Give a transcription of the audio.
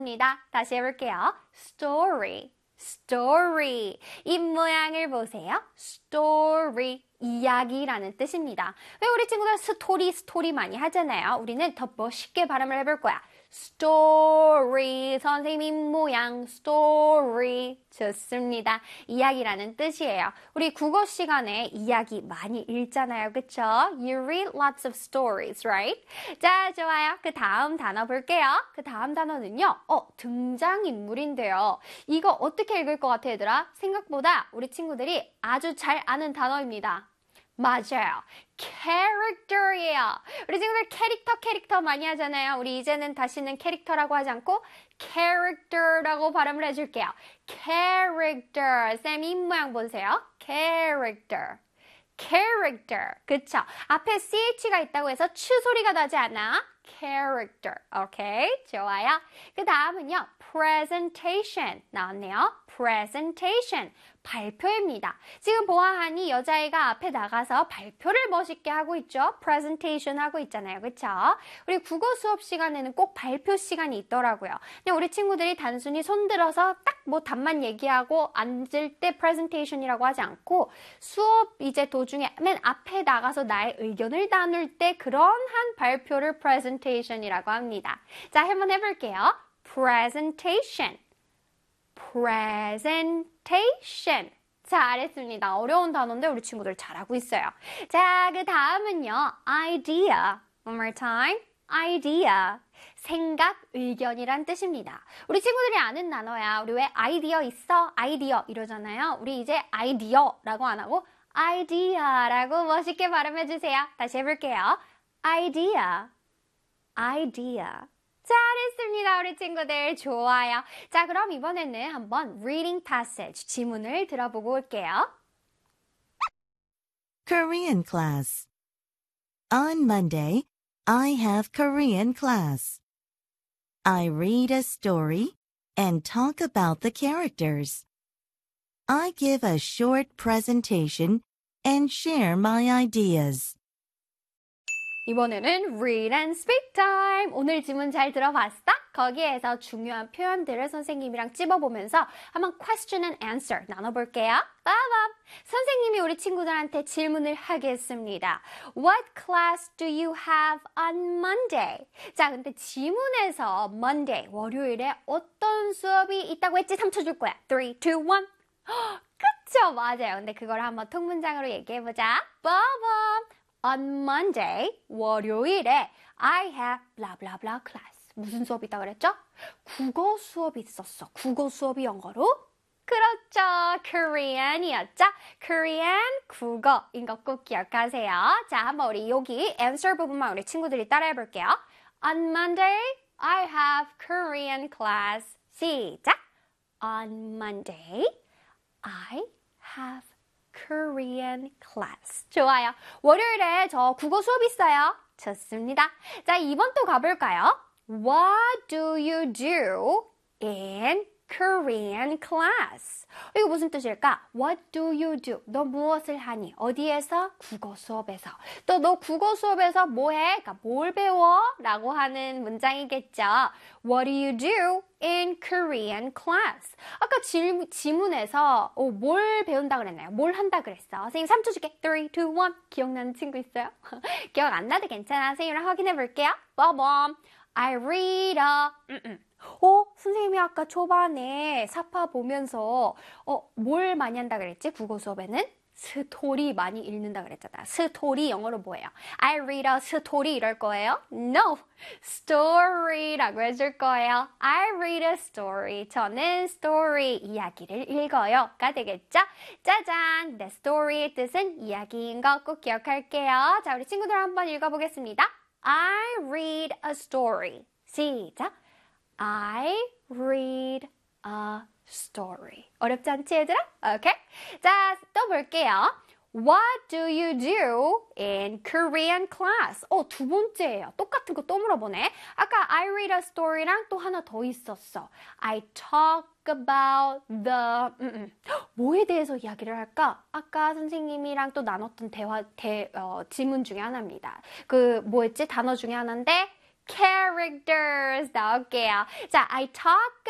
다시 해볼게요. story, story. 입모양을 보세요. story, 이야기라는 뜻입니다. 왜 우리 친구들 스토리 많이 하잖아요. 우리는 더 멋있게 발음을 해볼 거야. story, 선생님 입모양, story. 좋습니다. 이야기라는 뜻이에요. 우리 국어 시간에 이야기 많이 읽잖아요. 그쵸? You read lots of stories, right? 자, 좋아요. 그 다음 단어 볼게요. 그 다음 단어는요. 등장인물인데요. 이거 어떻게 읽을 것 같아, 얘들아? 생각보다 우리 친구들이 아주 잘 아는 단어입니다. 맞아요. character이에요. 우리 친구들 캐릭터 많이 하잖아요. 우리 이제는 다시는 캐릭터라고 하지 않고 character라고 발음을 해줄게요. character. 쌤 입모양 보세요. character. character. 그쵸? 앞에 ch가 있다고 해서 추 소리가 나지 않아? character. 오케이? 좋아요. 그 다음은요. presentation. 나왔네요. presentation. 발표입니다. 지금 보아하니 여자애가 앞에 나가서 발표를 멋있게 하고 있죠. presentation 하고 있잖아요. 그쵸? 우리 국어 수업 시간에는 꼭 발표 시간이 있더라고요. 근데 우리 친구들이 단순히 손들어서 딱 뭐 답만 얘기하고 앉을 때 presentation이라고 하지 않고 수업 이제 도중에 맨 앞에 나가서 나의 의견을 나눌 때 그런 발표를 presentation이라고 합니다. 자, 한번 해볼게요. presentation. presentation. 잘했습니다. 어려운 단어인데 우리 친구들 잘하고 있어요. 자, 그 다음은요. idea. One more time. idea. 생각, 의견이란 뜻입니다. 우리 친구들이 아는 단어야. 우리 왜 아이디어 있어? 아이디어 이러잖아요. 우리 이제 아이디어라고 안 하고 idea라고 멋있게 발음해주세요. 다시 해볼게요. idea. idea. 잘했습니다, 우리 친구들. 좋아요. 자, 그럼 이번에는 한번 reading passage, 지문을 들어보고 올게요. Korean class. On Monday, I have Korean class. I read a story and talk about the characters. I give a short presentation and share my ideas. 이번에는 read and speak time. 오늘 지문 잘 들어봤어? 거기에서 중요한 표현들을 선생님이랑 찝어보면서 한번 question and answer 나눠볼게요. 빠밤! 선생님이 우리 친구들한테 질문을 하겠습니다. What class do you have on Monday? 자, 근데 지문에서 Monday, 월요일에 어떤 수업이 있다고 했지? 3초 줄 거야. 3, 2, 1. 그쵸? 맞아요. 근데 그걸 한번 통문장으로 얘기해보자. 빠밤! On Monday, 월요일에 I have blah blah blah class. 무슨 수업이 있다고 그랬죠? 국어 수업이 있었어. 국어 수업이 영어로? 그렇죠. Korean이었죠. Korean, 국어인 거 꼭 기억하세요. 자, 한번 우리 여기 answer 부분만 우리 친구들이 따라해볼게요. On Monday, I have Korean class. 시작. On Monday, I have Korean class. 좋아요. 월요일에 저 국어 수업 있어요. 좋습니다. 자, 2번 또 가볼까요? What do you do in Korean class? 이거 무슨 뜻일까? What do you do? 너 무엇을 하니? 어디에서? 국어 수업에서. 또 너 국어 수업에서 뭐 해? 그러니까 뭘 배워? 라고 하는 문장이겠죠. What do you do in Korean class? 아까 지문에서 뭘 배운다 그랬나요? 뭘 한다 그랬어? 선생님 3초 줄게. 3, 2, 1. 기억나는 친구 있어요? 기억 안 나도 괜찮아. 선생님이랑 확인해 볼게요. 빠밤. I read a... 선생님이 아까 초반에 사파 보면서 뭘 많이 한다 그랬지? 국어 수업에는? 스토리 많이 읽는다 그랬잖아. 스토리 영어로 뭐예요? I read a story 이럴 거예요? No! story라고 해줄 거예요. I read a story. 저는 story, 이야기를 읽어요가 되겠죠? 짜잔! The story의 뜻은 이야기인 거 꼭 기억할게요. 자, 우리 친구들 한번 읽어보겠습니다. I read a story. 시작! I read a story. 어렵지 않지, 얘들아? 오케이? 자, 또 볼게요. What do you do in Korean class? 두 번째예요. 똑같은 거 또 물어보네. 아까 I read a story랑 또 하나 더 있었어. I talk about the... 뭐에 대해서 이야기를 할까? 아까 선생님이랑 또 나눴던 지문 중에 하나입니다. 뭐였지? 단어 중에 하나인데 characters 나올게요. 자, I talk